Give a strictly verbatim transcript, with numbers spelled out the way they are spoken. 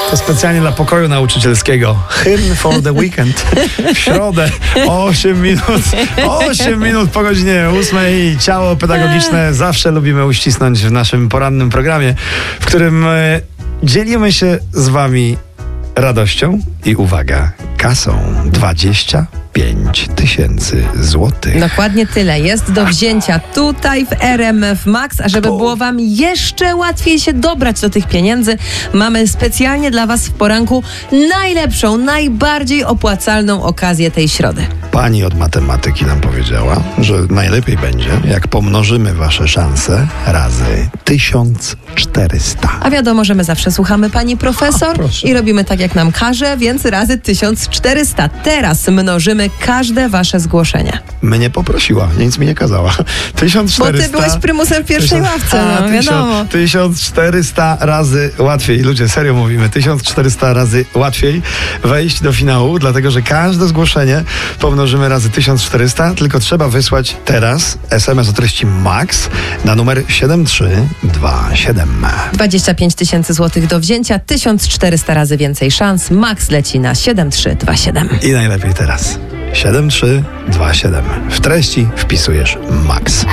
To specjalnie dla pokoju nauczycielskiego. Hymn for the weekend. W środę osiem minut. osiem minut po godzinie ósmej. Ciało pedagogiczne zawsze lubimy uścisnąć w naszym porannym programie, w którym e, dzielimy się z wami radością i uwaga, kasą dwadzieścia pięć tysięcy złotych. Dokładnie tyle jest do wzięcia tutaj w R M F Max, a żeby było wam jeszcze łatwiej się dobrać do tych pieniędzy, mamy specjalnie dla was w poranku najlepszą, najbardziej opłacalną okazję tej środy. Pani od matematyki nam powiedziała, że najlepiej będzie, jak pomnożymy wasze szanse razy tysiąc czterysta. A wiadomo, że my zawsze słuchamy pani profesor O, i robimy tak, jak nam każe, więc razy tysiąc czterysta. Teraz mnożymy każde wasze zgłoszenie. Mnie poprosiła, nic mi nie kazała. tysiąc czterysta. Bo ty byłeś prymusem w pierwszej tysiąc, ławce, no, a, wiadomo. tysiąc czterysta razy łatwiej. Ludzie, serio mówimy, tysiąc czterysta razy łatwiej wejść do finału, dlatego że każde zgłoszenie pomnożymy razy tysiąc czterysta, tylko trzeba wysłać teraz es em es o treści MAX na numer siedem trzy dwa siedem. dwadzieścia pięć tysięcy złotych do wzięcia, tysiąc czterysta razy więcej szans. Max leci na siedem trzy dwa siedem. I najlepiej teraz. siedem trzy dwa siedem. W treści wpisujesz MAX.